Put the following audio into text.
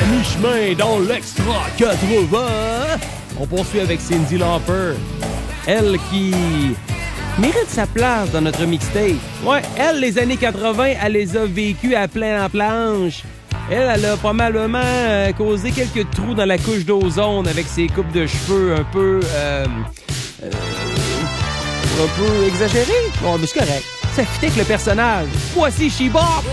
À mi-chemin dans l'Extra 80, on poursuit avec Cyndi Lauper. Elle qui mérite sa place dans notre mixtape. Ouais, elle, les années 80, elle les a vécues à plein en planche. Elle a probablement causé quelques trous dans la couche d'ozone avec ses coupes de cheveux un peu exagérées. Bon, mais c'est correct. Ça fit avec le personnage. Voici She Bop!